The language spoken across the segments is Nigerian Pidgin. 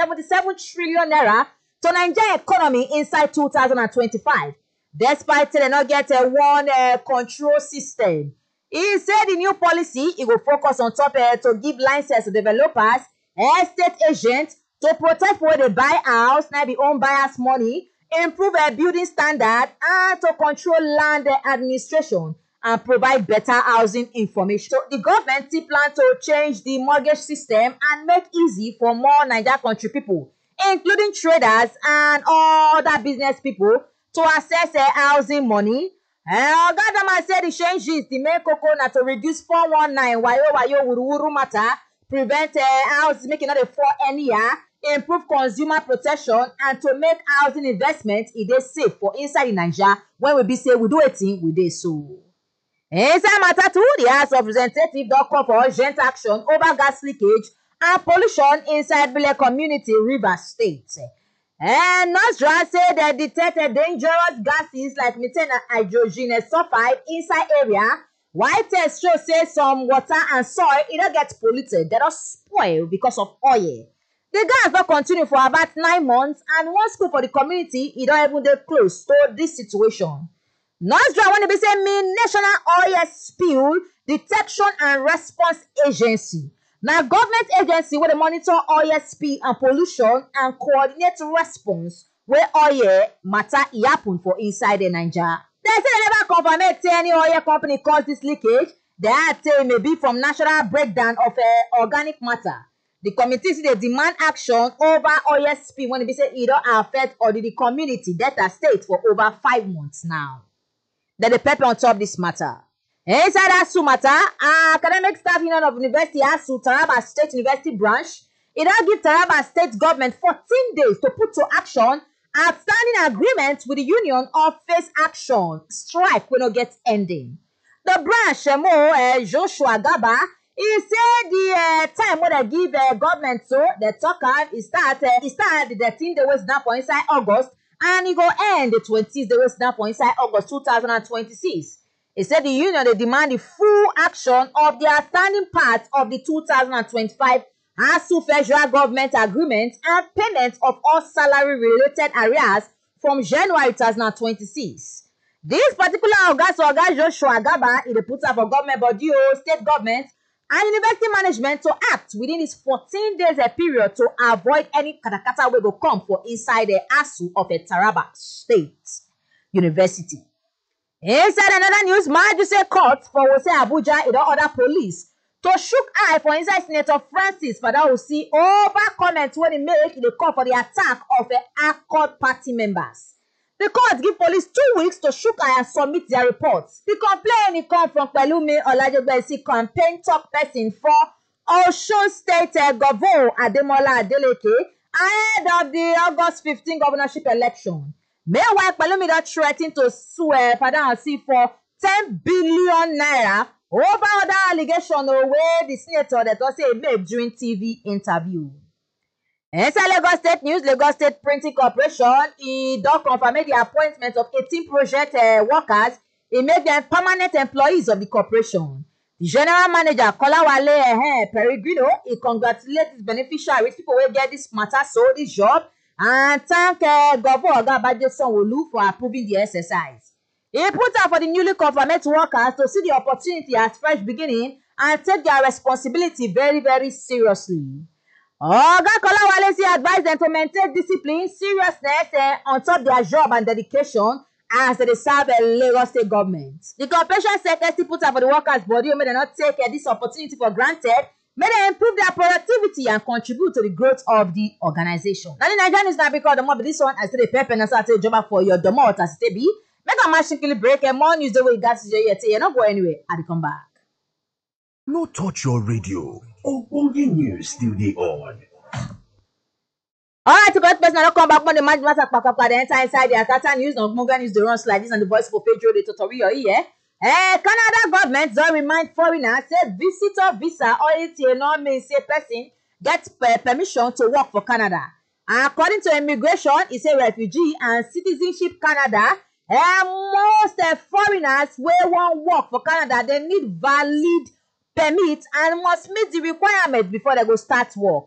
77 trillion naira to Nigeria economy inside 2025. Despite they not get a one control system. He said the new policy it will focus on top to give license to developers, estate agents to protect where they buy house, now the own buyers' money, improve building standard, and to control land administration and provide better housing information. So the government plan to change the mortgage system and make easy for more Nigeria country people, including traders and other business people, to access housing money. Oga Dama said the changes the main koko na to reduce 419 wayo wuru matter, prevent house making not a fall any year, improve consumer protection, and to make housing investment it is safe for inside Nigeria. When we be say we do a thing, we do so. Inside matter too, the House of Representatives don call for urgent action over gas leakage and pollution inside Bile community, Rivers State. And Nostra say they detected dangerous gases like methane and hydrogen sulfide inside area. While tests show say some water and soil it don't get polluted, they don't spoil because of oil. The gas don't continue for about 9 months, and one school for the community it don't even dey close to this situation. Nostra want to be say mean National Oil Spill Detection and Response Agency. Now, government agency where they monitor oil spill and pollution and coordinate response where oil matter happen for inside the Nigeria. They say they never confirm any oil company caused this leakage. They had say it may be from natural breakdown of organic matter. The committee say they demand action over oil spill when they say it don't affect or the community Delta State for over 5 months now. Then the pepper on top this matter. Inside ASU matter, academic staff union of University ASU Taraba State University branch, it will give Taraba State government 14 days to put to action outstanding agreement with the union of face action. Strike will not get ending. The branch, Joshua Gaba, he said the time when they give government so the talker it start the 13th day was now for inside August, and it go end the 20th day was now for inside August 2026. He said the union they demand the full action of the outstanding part of the 2025 ASU federal government agreement and payment of all salary related arrears from January 2026. This particular Oga Joshua Gaba is the put up for government body, state government and university management to act within this 14 days period to avoid any katakata wey go come for inside the ASU of a Taraba State University. Inside another news, Magistrate Court for Wose Abuja it order police to shook eye for inside Senator Francis Fadausi over comments when he make the call for the attack of the Accord party members. The court give police 2 weeks to shook eye and submit their reports. The complaint come from Pelumi Olajegbesi, campaign talk person for Osun State Governor Ademola Adeleke ahead of the August 15 governorship election. Meanwhile, Pelumi don threaten to sue Fadausi for 10 billion naira over other allegations where the senator that was made during TV interview. Inside Lagos State News, Lagos State Printing Corporation, he don confirm the appointment of 18 project workers. He made them permanent employees of the corporation. The general manager, Kolawale Peregrino, he congratulates his beneficiaries, people will get this matter, so this job, and thank Governor Ogabaje Sanwo-Olu for approving the exercise. He put out for the newly confirmed workers to see the opportunity as fresh beginning and take their responsibility very, very seriously. Oga Kolawale advised them to maintain discipline, seriousness on top their job and dedication as they serve a Lagos State government. The corporation secretary put out for the workers' body may they not take this opportunity for granted. May they improve their productivity and contribute to the growth of the organization. Now the Nigerian is now because the more this one I say the pep and I say job for your domot as it be. Make a machine break and more news the way you got to you're not go anywhere. I'll come back. No touch your radio. Ogbonge news still dey on. Alright, but person don't come back when the match matter pack up the entire inside the Atata news. No Ogbonge news the runs like this and the voice for Pedro the tutorial here. Canada government don remind foreigners say visitor visa or no mean say person get permission to work for Canada. And according to immigration, e say refugee and citizenship Canada, most foreigners wey wan work for Canada, they need valid permit and must meet the requirement before they go start work.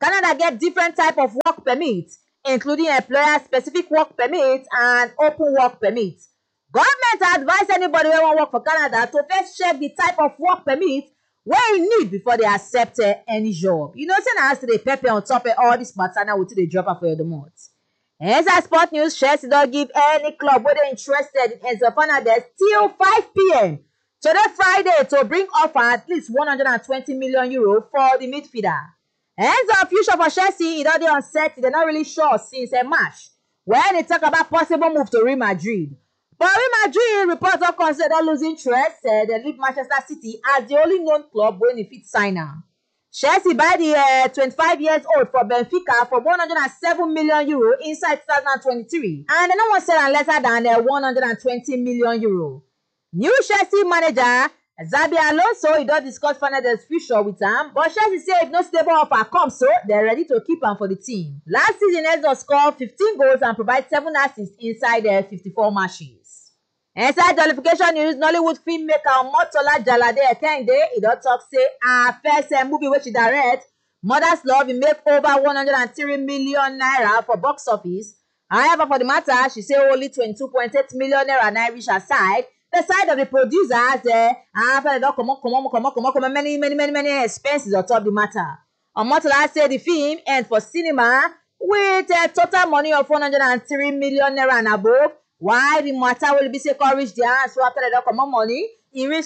Canada get different type of work permits, including employer-specific work permits and open work permits. Government advise anybody who wan work for Canada to first check the type of work permit wey e need before they accept any job. You know, say na as dey pepper on top of all this matter now wetin dey drop am for your domot. Inside sport news, Chelsea don give any club wey dey interested in Enzo Fernandez till 5 p.m. today Friday to bring offer at least €120 million for the midfielder. Enzo future for Chelsea e don dey uncertain. They're not really sure since March when they talk about possible move to Real Madrid. But Real Madrid report don consider losing interest. They leave Manchester City as the only known club wey e fit sign am. Chelsea buy the 25-year-old for Benfica for €107 million inside 2023, and they no wan sell am lesser than €120 million. New Chelsea manager Xabi Alonso he don discuss Fernandez's future with am, but Chelsea say if no stable offer comes, so they're ready to keep am for the team. Last season, Enzo scored 15 goals and provide 7 assists inside 54 matches. Inside jollification news, Nollywood filmmaker Omotola Jalade Ekende he don talk say her first movie wey she direct, Mother's Love, e make over €103 million for box office. However, for the matter, she say only €22.8 million na reach her side. The side of the producers, after they don comot many expenses on top the matter. Omotola say the film end for cinema with a total money of €103 million and above. Why the matter will be say come reach the hands so after they don't come money, it reach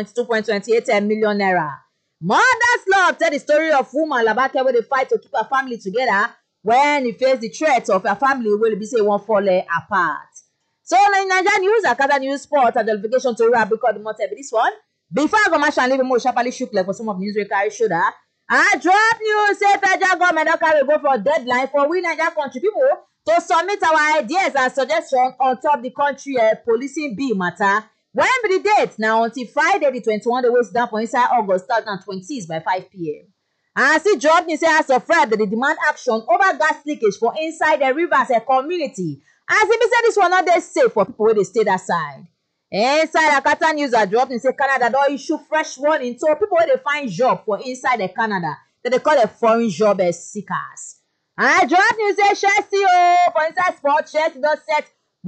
€22.28 million. Mother's Love tell the story of woman Labake where they fight to keep her family together when he face the threat of her family will be say won't fall apart. So in Nigeria news, Akada News Sport and notification to Rabi called the motor this one. Before I go match and leave more sharply shook like for some of news we carry shoulder. I drop news say federal government don't carry go for deadline for we Nigeria country people to submit our ideas and suggestions on top the country policing bill matter. When be the date? Now until Friday the 21 days down for inside August 2026 by 5 p.m. And see drop news say as of Friday they demand action over gas leakage for inside the rivers community. As if he said this one not dey safe for people where they stay that side. Inside Akata News are dropped and say Canada don't issue fresh warning so people where they find job for inside the Canada that they call a foreign job seekers. And drop news say Chelsea for inside sport, Chelsea don set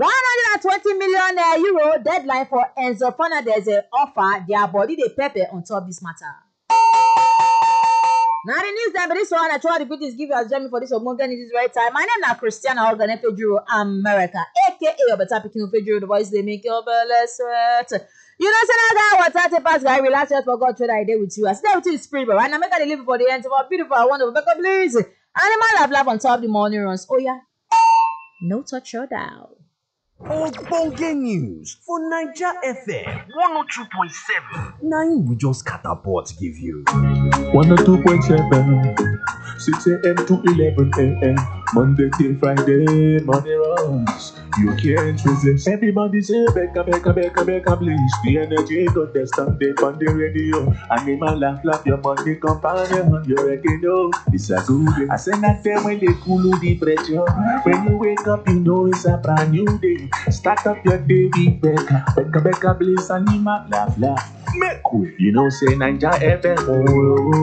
€120 million deadline for Enzo Fernandez offer their body they pepper on top this matter. Now the news then, but this one I try to put this give you as Jeremy for this Omonga News right time. My name is Christiana Organ Fejuro America, aka your better picking of Fejuro, the voice they make your belly sweat. You know, say that what I pass guy relax just for God trade I did with you. I stay with you spirit, but right now make a live for the end of our beautiful, wonderful, make up please. Animal live on top of the morning runs. Oh yeah, no touch your down. Ogbonge news for Naija FM 102.7. Na im we just catapult give you. 102.7, 6 a.m. to 11 a.m. Monday till Friday, morning runs. You can't resist. Everybody say, Becca, please. The energy contestant, they on the radio. Animal laugh, your money companion. You already know, it's a good day. I say that time when they cool the pressure. When you wake up, you know it's a brand new day. Start up your day with Becca, please. Animal laugh. Make cool. You know, say Naija FM.